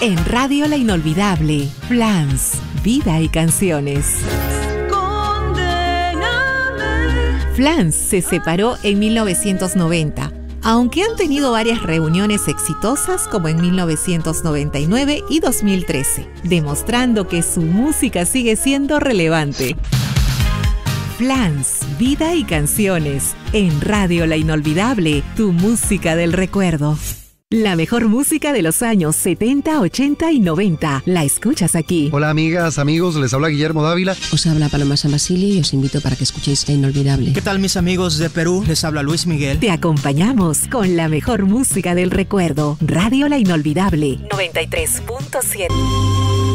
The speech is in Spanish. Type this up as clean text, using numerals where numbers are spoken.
En Radio La Inolvidable, Flans, vida y canciones. Flans se separó en 1990, aunque han tenido varias reuniones exitosas como en 1999 y 2013, demostrando que su música sigue siendo relevante. Flans, vida y canciones, en Radio La Inolvidable, tu música del recuerdo. La mejor música de los años 70, 80 y 90. La escuchas aquí. Hola amigas, amigos, les habla Guillermo Dávila. Os habla Paloma San Basilio y os invito para que escuchéis La Inolvidable. ¿Qué tal mis amigos de Perú? Les habla Luis Miguel. Te acompañamos con la mejor música del recuerdo. Radio La Inolvidable 93.7.